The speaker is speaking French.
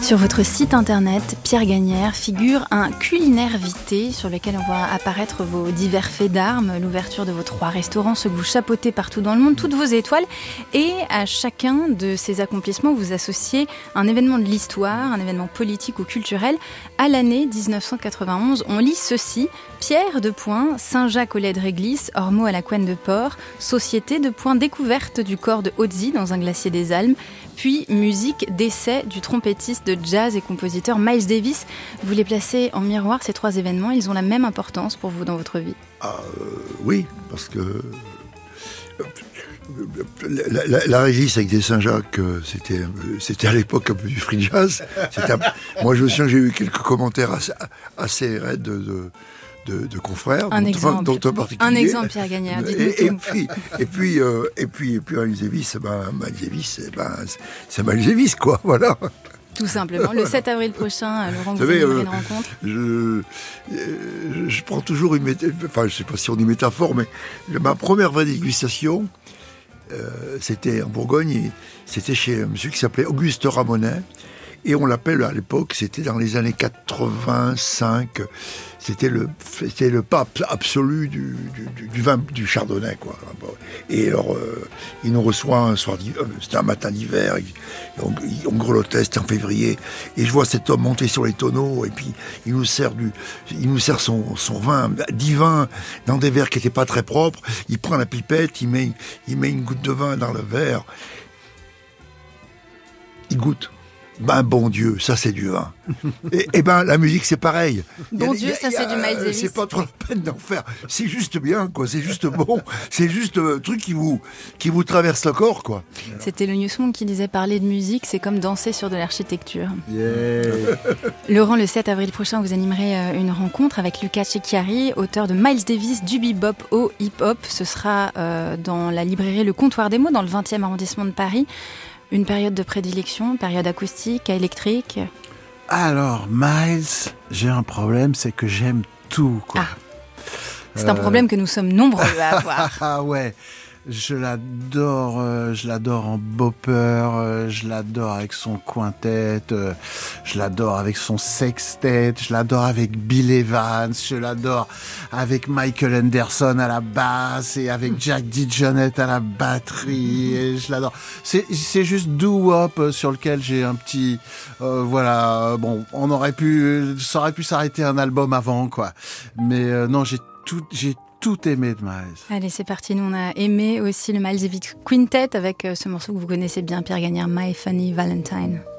Sur votre site internet, Pierre Gagnaire, figure un culinaire vité sur lequel on voit apparaître vos divers faits d'armes, l'ouverture de vos 3 restaurants, ceux que vous chapeautez partout dans le monde, toutes vos étoiles. Et à chacun de ces accomplissements, vous associez un événement de l'histoire, un événement politique ou culturel. À l'année 1991, on lit ceci: Pierre de Point, Saint-Jacques au lait de réglisse, Ormeaux à la couenne de porc, Société de Point, découverte du corps de Hautzy dans un glacier des Almes, puis musique d'essai du trompettiste de jazz et compositeur Miles Davis. Vous les placez en miroir, ces 3 événements, ils ont la même importance pour vous dans votre vie? Oui, parce que la réglisse avec des Saint-Jacques, c'était à l'époque un peu du free jazz. Moi, je me souviens que j'ai eu quelques commentaires assez raides de confrères, un exemple, dont en particulier. Un exemple, Pierre Gagnaire, dites-nous tout. Et puis Miles Davis, c'est Miles Davis, quoi, voilà. Tout simplement. Le 7 avril prochain, Laurent, vous avez une rencontre. Je prends toujours une métaphore, enfin, je sais pas si on dit métaphore, mais ma première vraie dégustation, c'était en Bourgogne, et c'était chez un monsieur qui s'appelait Auguste Ramonet, et on l'appelle à l'époque, c'était dans les années 85, c'était le pape absolu du vin, du chardonnay, quoi. Et alors, il nous reçoit un soir d'hiver, c'était un matin d'hiver, on grelottait, c'était en février, et je vois cet homme monter sur les tonneaux, et puis il nous sert son vin divin dans des verres qui n'étaient pas très propres. Il prend la pipette, il met une goutte de vin dans le verre, il goûte. Ben bon Dieu, ça c'est du vin. Et ben la musique c'est pareil. Bon Dieu, ça c'est du Miles Davis. C'est pas trop la peine d'en faire. C'est juste bien, quoi. C'est juste bon. C'est juste un truc qui vous traverse le corps, quoi. C'était le Newsmonde qui disait: parler de musique, c'est comme danser sur de l'architecture. Yeah. Laurent, le 7 avril prochain, vous animerez une rencontre avec Luca Cecchiari, auteur de Miles Davis, du bebop au hip-hop. Ce sera dans la librairie Le Comptoir des Mots, dans le 20e arrondissement de Paris. Une période de prédilection, période acoustique, électrique? Alors, Miles, j'ai un problème, c'est que j'aime tout, quoi. C'est un problème que nous sommes nombreux à avoir. Ah ouais, je l'adore en bopper, je l'adore avec son quintet, je l'adore avec son sextet, je l'adore avec Bill Evans, je l'adore avec Michael Anderson à la basse et avec Jack DeJohnette à la batterie, et je l'adore. C'est juste doo-wop sur lequel j'ai un petit, voilà, bon, ça aurait pu s'arrêter un album avant, quoi. Mais non, j'ai tout aimé de Miles. Allez, c'est parti. Nous, on a aimé aussi le Miles Davis Quintet avec ce morceau que vous connaissez bien, Pierre Gagnaire, My Funny Valentine.